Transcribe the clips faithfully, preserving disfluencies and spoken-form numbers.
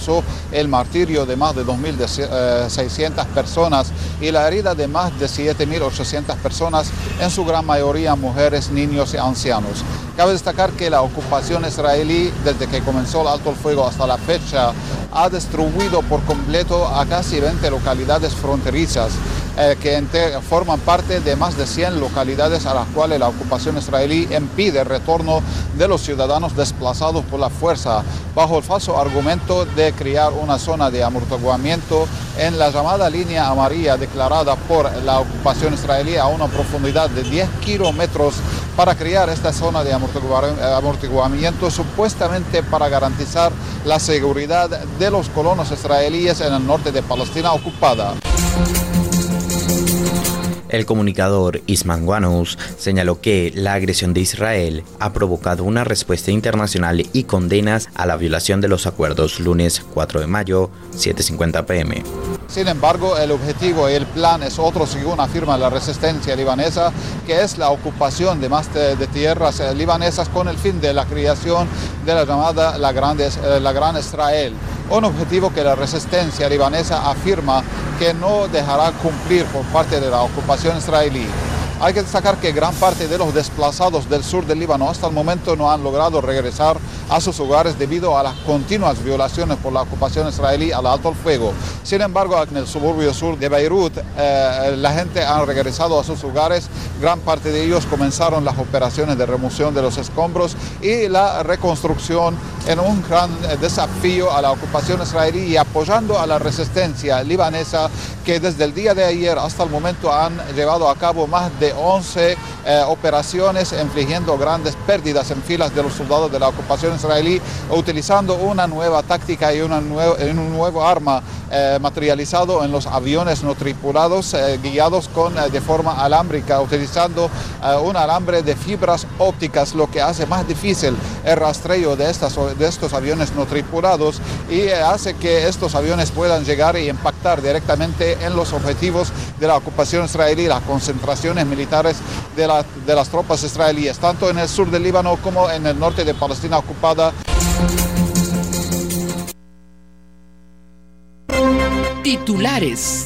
causó el martirio de más de dos mil seiscientas personas y la herida de más de siete mil ochocientas personas, en su gran mayoría mujeres, niños y ancianos. Cabe destacar que la ocupación israelí, desde que comenzó el alto el fuego hasta la fecha, ha destruido por completo a casi veinte localidades fronterizas eh, que ente- forman parte de más de cien localidades a las cuales la ocupación israelí impide el retorno de los ciudadanos desplazados por la fuerza, bajo el falso argumento de crear una zona de amortiguamiento en la llamada línea amarilla declarada por la ocupación israelí a una profundidad de diez kilómetros para crear esta zona de amortiguamiento, supuestamente para garantizar la seguridad de los colonos israelíes en el norte de Palestina ocupada. El comunicador Isman Wanous señaló que la agresión de Israel ha provocado una respuesta internacional y condenas a la violación de los acuerdos. Lunes cuatro de mayo, siete cincuenta pm. Sin embargo, el objetivo y el plan es otro, según afirma la resistencia libanesa, que es la ocupación de más de, de tierras eh, libanesas con el fin de la creación de la llamada la, grande, eh, la Gran Israel. Un objetivo que la resistencia libanesa afirma que no dejará cumplir por parte de la ocupación israelí. Hay que destacar que gran parte de los desplazados del sur del Líbano hasta el momento no han logrado regresar a sus hogares debido a las continuas violaciones por la ocupación israelí al alto el fuego. Sin embargo, en el suburbio sur de Beirut, eh, la gente ha regresado a sus hogares. Gran parte de ellos comenzaron las operaciones de remoción de los escombros y la reconstrucción en un gran desafío a la ocupación israelí y apoyando a la resistencia libanesa, que desde el día de ayer hasta el momento han llevado a cabo más de once eh, operaciones, infligiendo grandes pérdidas en filas de los soldados de la ocupación israelí, utilizando una nueva táctica y una nuevo, un nuevo arma eh, materializado en los aviones no tripulados, eh, guiados con, eh, de forma alámbrica, utilizando eh, un alambre de fibras ópticas, lo que hace más difícil el rastreo de, estas, de estos aviones no tripulados y eh, hace que estos aviones puedan llegar y impactar directamente en los objetivos de la ocupación israelí, las concentraciones militares de, la, de las tropas israelíes, tanto en el sur del Líbano como en el norte de Palestina ocupada. Titulares.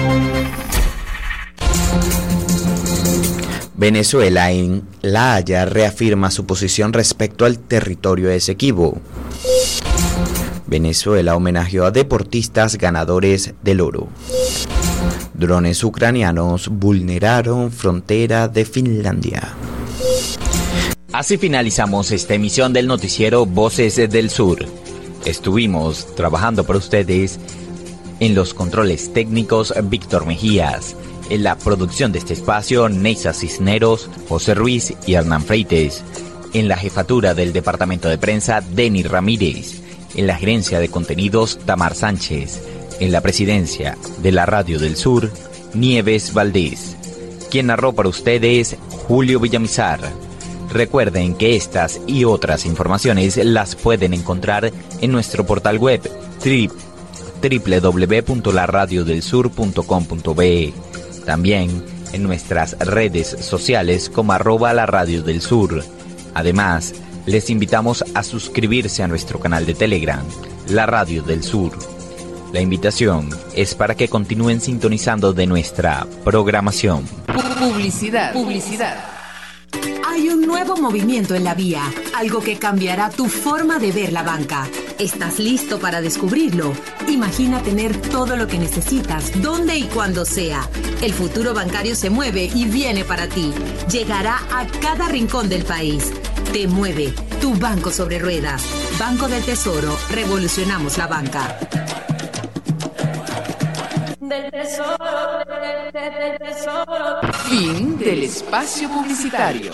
Venezuela en La Haya reafirma su posición respecto al territorio de Esequibo. Venezuela homenajeó a deportistas ganadores del oro. Drones ucranianos vulneraron frontera de Finlandia. Así finalizamos esta emisión del noticiero Voces del Sur. Estuvimos trabajando para ustedes en los controles técnicos Víctor Mejías, en la producción de este espacio Neisa Cisneros, José Ruiz y Hernán Freites, en la jefatura del departamento de prensa Denis Ramírez, en la gerencia de contenidos Tamar Sánchez, en la presidencia de la Radio del Sur, Nieves Valdés. Quien narró para ustedes, Julio Villamizar. Recuerden que estas y otras informaciones las pueden encontrar en nuestro portal web doble u doble u doble u punto la radio del sur punto com punto be. También en nuestras redes sociales como arroba la radio del sur. Además, les invitamos a suscribirse a nuestro canal de Telegram, La Radio del Sur. La invitación es para que continúen sintonizando de nuestra programación. Publicidad. Publicidad. Hay un nuevo movimiento en la vía, algo que cambiará tu forma de ver la banca. ¿Estás listo para descubrirlo? Imagina tener todo lo que necesitas, donde y cuando sea. El futuro bancario se mueve y viene para ti. Llegará a cada rincón del país. Te mueve, tu banco sobre ruedas. Banco del Tesoro, revolucionamos la banca. Del tesoro, del, del tesoro. Fin del espacio publicitario.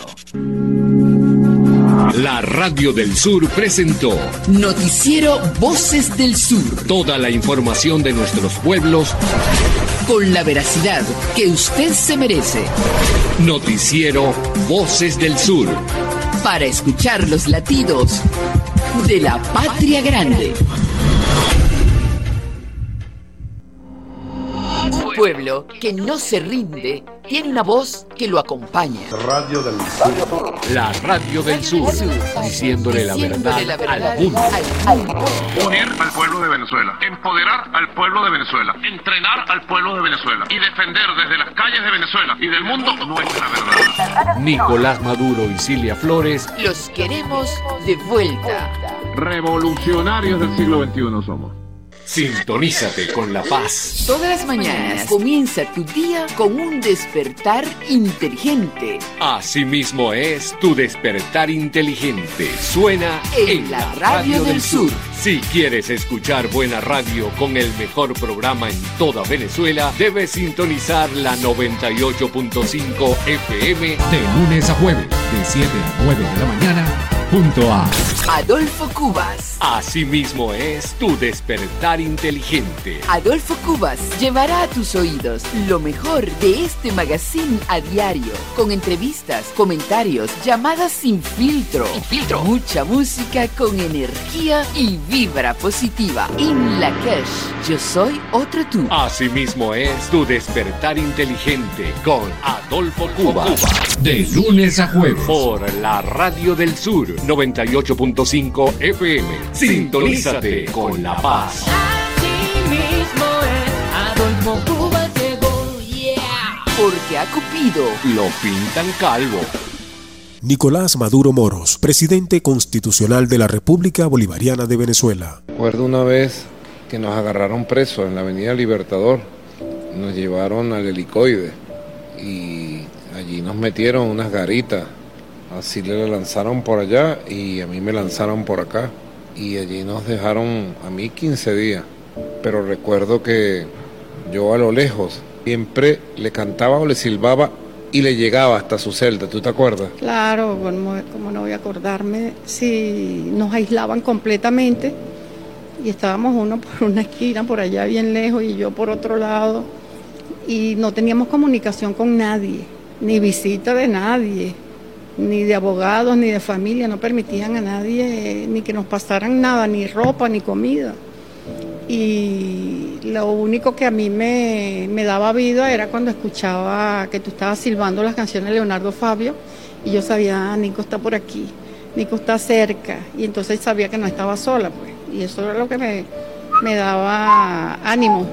La Radio del Sur presentó Noticiero Voces del Sur. Toda la información de nuestros pueblos con la veracidad que usted se merece. Noticiero Voces del Sur. Para escuchar los latidos de la patria grande. Un pueblo que no se rinde tiene una voz que lo acompaña. Radio del Sur. La Radio del Sur, diciéndole la verdad, la verdad al mundo. al mundo. Unir al pueblo de Venezuela, empoderar al pueblo de Venezuela, entrenar al pueblo de Venezuela y defender desde las calles de Venezuela y del mundo nuestra verdad. Nicolás Maduro y Cilia Flores, Los queremos de vuelta. Revolucionarios del siglo veintiuno somos. sintonízate con La Paz. Todas las mañanas comienza tu día con un despertar inteligente. Asimismo es tu despertar inteligente. Suena En la Radio del Sur. Si quieres escuchar buena radio con el mejor programa en toda Venezuela, debes sintonizar la noventa y ocho punto cinco F M de lunes a jueves, de siete a nueve de la mañana, junto a Adolfo Cubas. Asimismo es tu despertar inteligente. Adolfo Cubas llevará a tus oídos lo mejor de este magazine a diario, con entrevistas, comentarios, llamadas sin filtro, sin filtro, mucha música con energía y vibra positiva. In la Cash, yo soy otro tú. Asimismo es tu despertar inteligente con Adolfo Cubas. De lunes a jueves por la Radio del Sur noventa y ocho punto cinco F M. Sintonízate con La Paz. Asimismo es, Adolfo Cubas llegó, yeah. Porque a Cupido Lo pintan calvo. Nicolás Maduro Moros, presidente constitucional de la República Bolivariana de Venezuela. Recuerdo una vez que nos agarraron presos en la Avenida Libertador, nos llevaron al helicoide y allí nos metieron unas garitas, así le lanzaron por allá y a mí me lanzaron por acá y allí nos dejaron a mí quince días, pero recuerdo que yo a lo lejos siempre le cantaba o le silbaba y le llegaba hasta su celda, ¿tú te acuerdas? Claro, como, como no voy a acordarme, si nos aislaban completamente y estábamos uno por una esquina, por allá bien lejos y yo por otro lado y no teníamos comunicación con nadie, ni visita de nadie, ni de abogados, ni de familia, no permitían a nadie ni que nos pasaran nada, ni ropa, ni comida. Y lo único que a mí me, me daba vida era cuando escuchaba que tú estabas silbando las canciones de Leonardo Fabio y yo sabía, ah, Nico está por aquí, Nico está cerca, y entonces sabía que no estaba sola, pues, y eso era lo que me, me daba ánimo.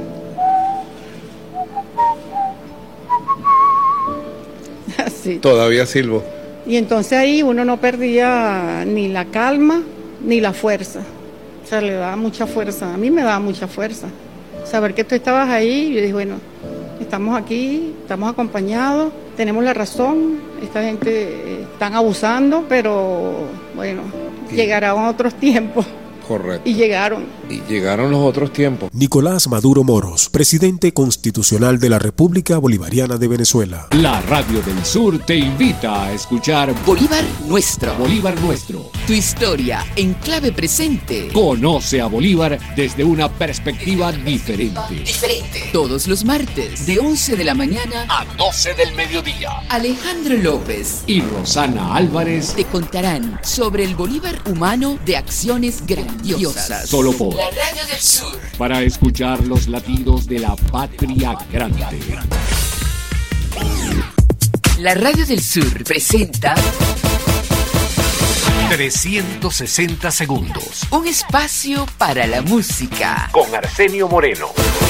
Así. Todavía silbo. Y entonces ahí uno no perdía ni la calma ni la fuerza. O sea, le daba mucha fuerza. A mí me daba mucha fuerza. Saber que tú estabas ahí, yo dije, bueno, estamos aquí, estamos acompañados, tenemos la razón, esta gente eh, están abusando, pero bueno, sí. Llegarán otros tiempos. Correcto. Y llegaron. Y llegaron los otros tiempos. Nicolás Maduro Moros, presidente constitucional de la República Bolivariana de Venezuela. La Radio del Sur te invita a escuchar Bolívar Nuestro. Bolívar Nuestro. Tu historia en clave presente. Conoce a Bolívar desde una perspectiva diferente. Diferente. Todos los martes, de once de la mañana a doce del mediodía. Alejandro López y Rosana Álvarez te contarán sobre el Bolívar humano de acciones grandiosas. Solo por la Radio del Sur. Para escuchar los latidos de la patria grande. La Radio del Sur presenta trescientos sesenta segundos. Un espacio para la música. Con Arsenio Moreno.